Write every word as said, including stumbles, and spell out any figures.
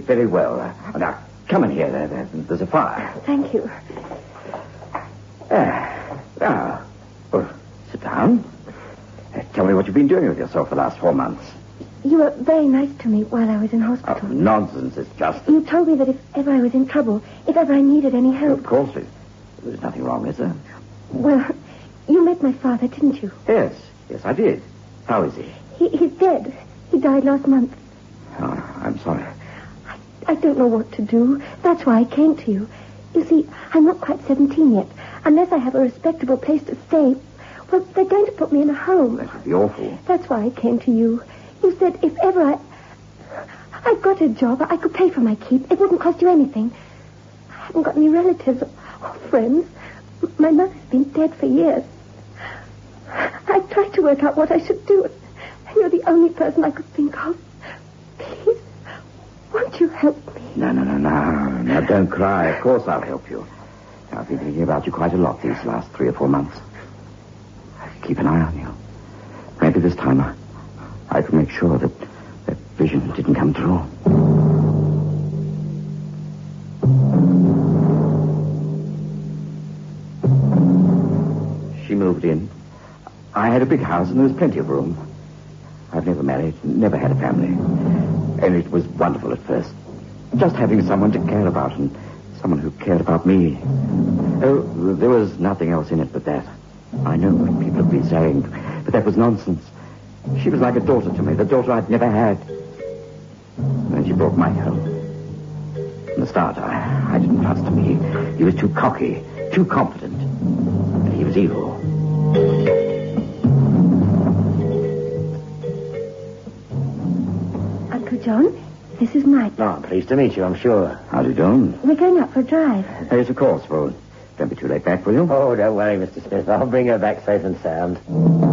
very well. Uh, now, come in here. There, there, there's a fire. Thank you. Uh, now, well, sit down. Uh, tell me what you've been doing with yourself the last four months. You were very nice to me while I was in hospital. Oh, nonsense. It's just... You told me that if ever I was in trouble, if ever I needed any help... Of course, there's, there's nothing wrong, is there? Well, you met my father, didn't you? Yes. Yes, I did. How is he? he he's dead. He died last month. Oh, I'm sorry. I, I don't know what to do. That's why I came to you. You see, I'm not quite seventeen yet. Unless I have a respectable place to stay, well, they're going to put me in a home. That would be awful. That's why I came to you. You said if ever I... I've got a job. I could pay for my keep. It wouldn't cost you anything. I haven't got any relatives or friends. My mother's been dead for years. I tried to work out what I should do, and you're the only person I could think of. Please, won't you help me? No, no, no, no. No, don't cry. Of course I'll help you. I've been thinking about you quite a lot these last three or four months. Keep an eye on you. Maybe this time I, I can make sure that that vision didn't come true. She moved in. I had a big house and there was plenty of room. I've never married, never had a family. And it was wonderful at first. Just having someone to care about and someone who cared about me. Oh, there was nothing else in it but that. I know what people have been saying, but that was nonsense. She was like a daughter to me, the daughter I'd never had. And then she brought Mike home. From the start, I, I didn't trust him. He, he was too cocky, too confident. And he was evil. Uncle John, this is Mike. Oh, I'm pleased to meet you, I'm sure. How do you do? We're going out for a drive. Yes, of course, Rose. Don't be too late back, will you? Oh, don't worry, Mister Smith. I'll bring her back safe and sound.